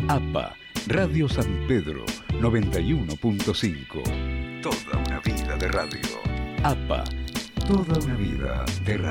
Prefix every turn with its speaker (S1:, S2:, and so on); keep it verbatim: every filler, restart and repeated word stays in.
S1: APA, Radio San Pedro, noventa y uno punto cinco. Toda una vida de radio. APA, toda una vida de radio.